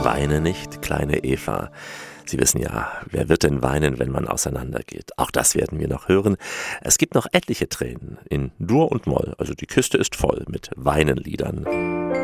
Weine nicht, kleine Eva. Sie wissen ja, wer wird denn weinen, wenn man auseinandergeht? Auch das werden wir noch hören. Es gibt noch etliche Tränen in Dur und Moll. Also die Kiste ist voll mit Weinenliedern.